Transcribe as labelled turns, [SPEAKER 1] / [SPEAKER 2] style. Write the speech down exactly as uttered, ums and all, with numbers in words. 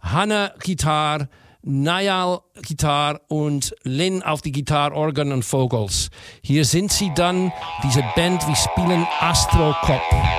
[SPEAKER 1] Hanna Gitarre, Niall Gitarre und Lynn auf die Gitarre, Organ und Vocals. Hier sind sie dann, diese Band, wir spielen Astro Cop.